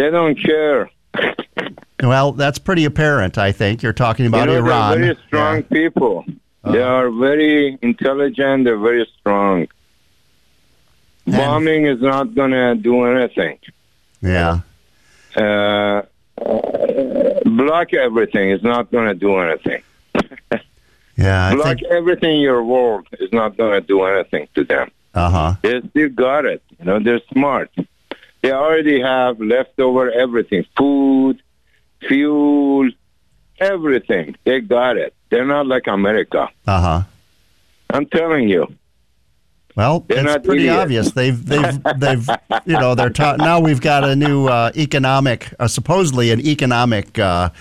They don't care. Well, that's pretty apparent, I think. You're talking about Iran. They're very strong people. They are very intelligent. They're very strong. Bombing is not going to do anything. Yeah. Block everything is not going to do anything. Yeah. Block everything in your world is not going to do anything to them. Uh-huh. They still got it. They're smart. They already have leftover everything. Food, fuel, everything. They got it. They're not like America. Uh-huh. I'm telling you. Well, it's pretty obvious. They've they're taught. Now we've got a new supposedly an economic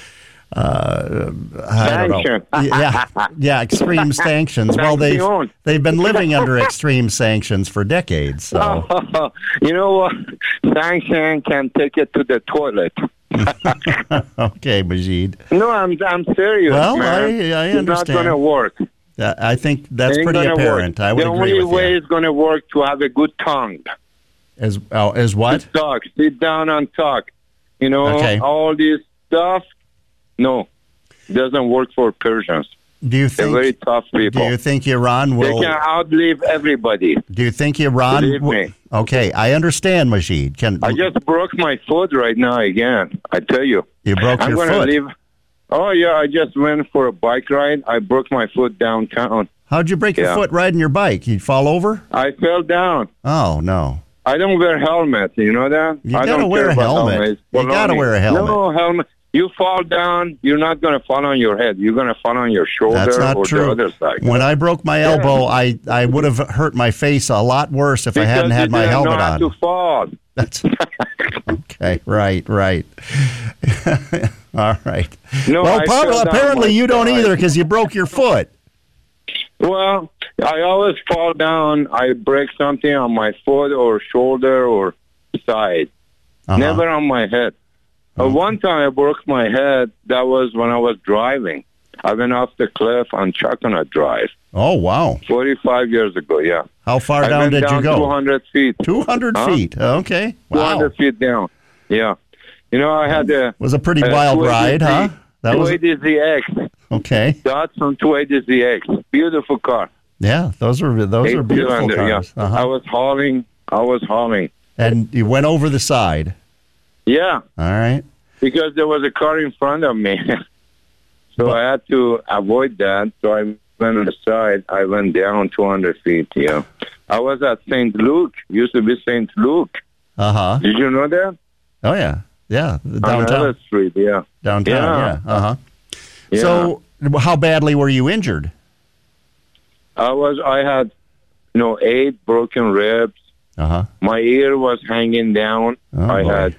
sanction. Yeah, extreme sanctions. Well, they've been living under extreme sanctions for decades. So you know what? Sanction can take it to the toilet. Okay, Majid. No, I'm serious. Well, man. I understand. It's not going to work. I think that's pretty apparent. Work. I would agree with you. The only way it's going to work to have a good tongue. As what? To talk. Sit down and talk. Okay. All this stuff. No, doesn't work for Persians. They're very tough people. Do you think Iran will? They can outlive everybody. Do you think Iran? Believe me. Okay, I understand, Majid. I just broke my foot right now again. I tell you. You broke your foot. Oh yeah, I just went for a bike ride. I broke my foot downtown. How'd you break your foot riding your bike? You fall over? I fell down. Oh no. I don't wear helmet. You know that? You gotta wear a helmet. You gotta wear a helmet. No helmet. You fall down, you're not going to fall on your head. You're going to fall on your shoulder. That's not or true. The other side. When I broke my elbow, I would have hurt my face a lot worse if I hadn't had my helmet on. To fall. That's okay. Right. All right. No, well, apparently you don't either because you broke your foot. Well, I always fall down. I break something on my foot or shoulder or side. Never on my head. One time I broke my head. That was when I was driving. I went off the cliff on Chuckanut Drive. Oh, wow. 45 years ago, yeah. How far down did you go? 200 feet. 200 feet. Okay. Wow. 200 feet down. Yeah. I had was a pretty wild ride, huh? That was 280ZX. Okay. Datsun 280ZX. Beautiful car. Yeah, those are beautiful cars. Yeah. I was hauling. And you went over the side. Yeah. All right. Because there was a car in front of me. So I had to avoid that. So I went on the side. I went down 200 feet, yeah. I was at St. Luke. Used to be St. Luke. Uh-huh. Did you know that? Oh, yeah. Yeah. Downtown. On Ellis Street, yeah. Downtown, yeah. Uh-huh. Yeah. So how badly were you injured? I had, 8 broken ribs. Uh-huh. My ear was hanging down. I had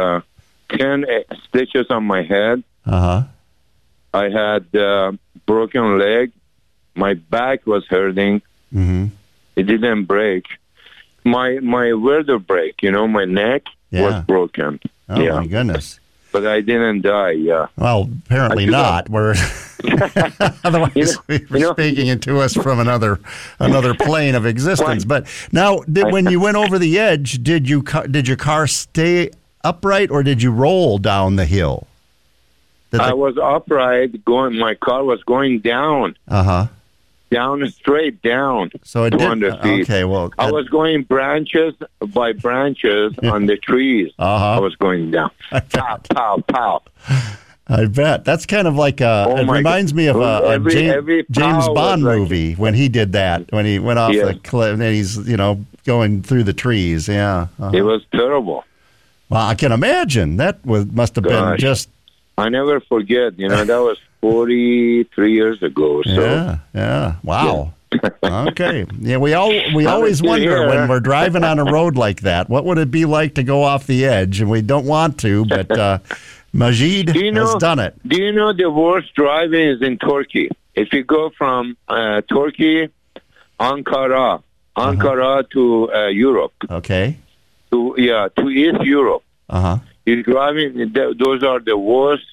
10 stitches on my head. Uh-huh. I had broken leg. My back was hurting. Mm-hmm. It didn't break. My vertebrae, my neck was broken. Oh, yeah. My goodness. But I didn't die, yeah. Well, apparently not. We're otherwise we're speaking into us from another plane of existence. But now, when you went over the edge, did your car stay upright or did you roll down the hill? I was upright. My car was going down. Uh-huh. Down, straight down. So it 200 feet. Okay, well. I was going branches by branches on the trees. Uh-huh. I was going down. Pow, pow, pow. I bet. That's kind of like it reminds me of a James Bond movie when he did that, when he went off the cliff and he's, going through the trees. Yeah. Uh-huh. It was terrible. Well, I can imagine. That must have been just... I never forget. That was 43 years ago. So. Yeah. Wow. Yeah. Okay. Yeah, we always wonder when we're driving on a road like that, what would it be like to go off the edge? And we don't want to, but Majid has done it. Do you know the worst driving is in Turkey? If you go from Turkey, Ankara to Europe. Okay. To East Europe. Uh-huh. You're driving, those are the worst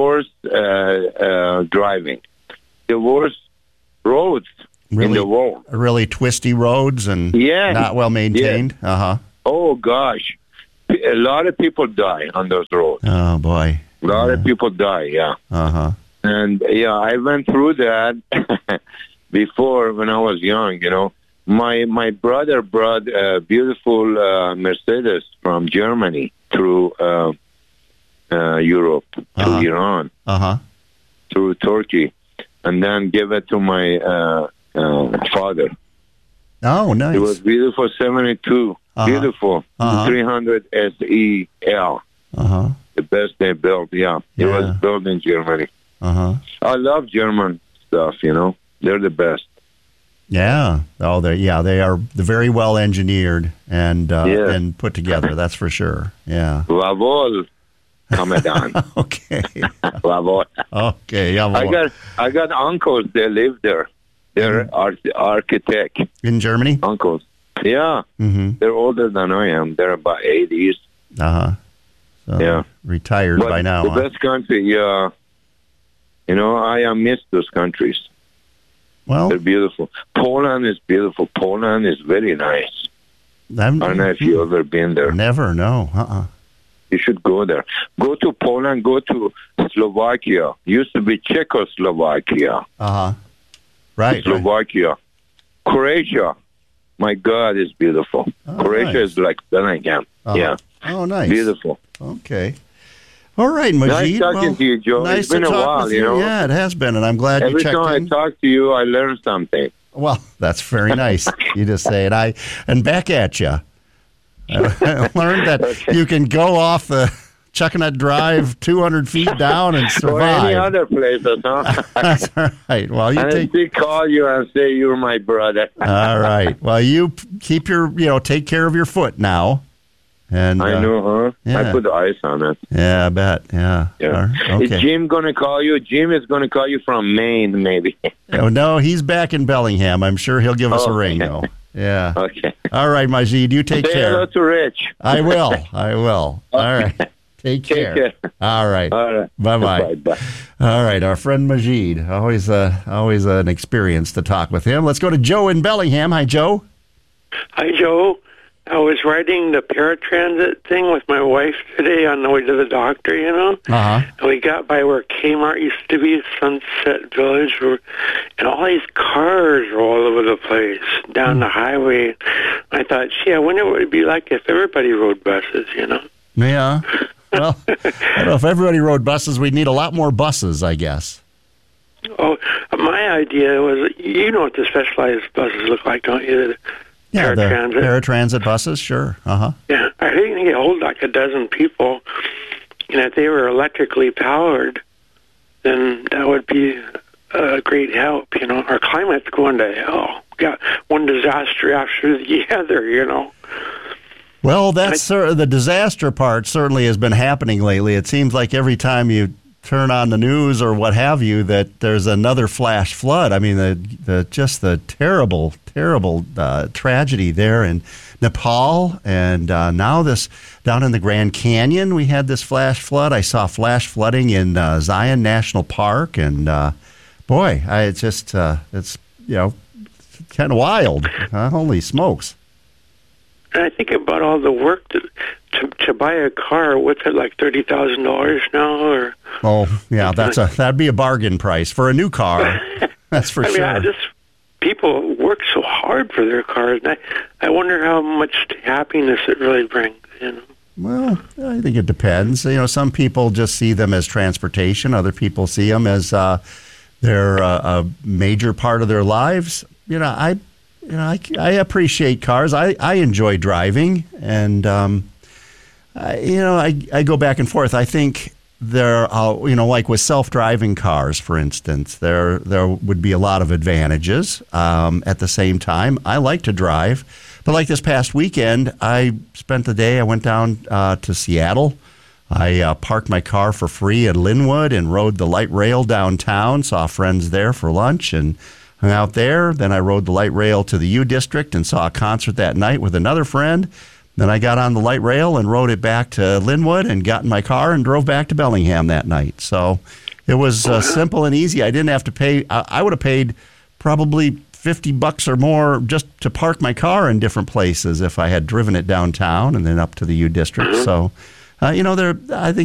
driving. The worst roads in the world. Really twisty roads and not well maintained? Yeah. Uh-huh. Oh, gosh. a lot of people die on those roads. Oh boy, a lot of people die. Yeah. And I went through that before when I was young. My brother brought a beautiful Mercedes from Germany through Europe to Iran, through Turkey, and then gave it to my father. Oh, nice. It was beautiful, 72, beautiful, 300 SEL. The best they built, It was built in Germany. I love German stuff, They're the best. Yeah. Oh, they are very well engineered and put together, that's for sure. Yeah. Jawohl, Commandant. Okay. Jawohl. Okay, jawohl. I got uncles, they live there. They're architect. In Germany? Uncles. Yeah. Mm-hmm. They're older than I am. They're about 80s. So retired by now. The best country, I miss those countries. Well, they're beautiful. Poland is beautiful. Poland is very nice. I don't know if you've ever been there. Never, no. You should go there. Go to Poland, go to Slovakia. Used to be Czechoslovakia. Right. Slovakia. Right. Croatia. My God, it's beautiful. Croatia is like Bellingham. Yeah. Oh, nice. Beautiful. Okay. All right, Majid. Nice talking to you, Joe. Nice it's been a while, Yeah, it has been, and I'm glad you checked in. Every time I talk to you, I learn something. Well, that's very nice. You just say it. And back at you. I learned that you can go off the Chuckanut Drive 200 feet down and survive. Or any other places, huh? That's all right. Well, they call you and say you're my brother. All right. Well, you keep take care of your foot now. And I know, huh? Yeah. I put the ice on it. Yeah, I bet. Yeah. Okay. Is Jim going to call you? Jim is going to call you from Maine, maybe. Oh, no, he's back in Bellingham. I'm sure he'll give us a ring, though. Yeah. Okay. All right, Majid, you take care. Say hello to Rich. I will. All right. Take care. All right. Bye-bye. Bye. All right, our friend Majid. Always an experience to talk with him. Let's go to Joe in Bellingham. Hi, Joe. Hi, Joe. I was riding the paratransit thing with my wife today on the way to the doctor, And we got by where Kmart used to be, Sunset Village, and all these cars were all over the place down the highway. I thought, I wonder what it would be like if everybody rode buses, Yeah. Well, I don't know. If everybody rode buses, we'd need a lot more buses, I guess. Oh, my idea was, what the specialized buses look like, don't you? Yeah, the paratransit buses, sure. Yeah, I think they hold like a dozen people, and if they were electrically powered, then that would be a great help, Our climate's going to hell. We got one disaster after the other, Well, that's the disaster part certainly has been happening lately. It seems like every time you turn on the news or what have you, that there's another flash flood. I mean, the terrible tragedy there in Nepal, and now this down in the Grand Canyon, we had this flash flood. I saw flash flooding in Zion National Park, and it's kind of wild. Holy smokes! And I think about all the work to buy a car. What's it, like $30,000 now? Or that'd be a bargain price for a new car. That's for sure. People work so hard for their cars, and I wonder how much happiness it really brings. Well, I think it depends. Some people just see them as transportation. Other people see them as they're a major part of their lives. I appreciate cars. I enjoy driving, and I go back and forth. I think there, like with self-driving cars, for instance, there would be a lot of advantages. At the same time, I like to drive, but like this past weekend, I spent the day. I went down to Seattle. I parked my car for free at Linwood and rode the light rail downtown. Saw friends there for lunch and hung out there. Then I rode the light rail to the U District and saw a concert that night with another friend. Then I got on the light rail and rode it back to Linwood and got in my car and drove back to Bellingham that night. So it was simple and easy. I didn't have to pay. I would have paid probably $50 or more just to park my car in different places if I had driven it downtown and then up to the U District. So, I think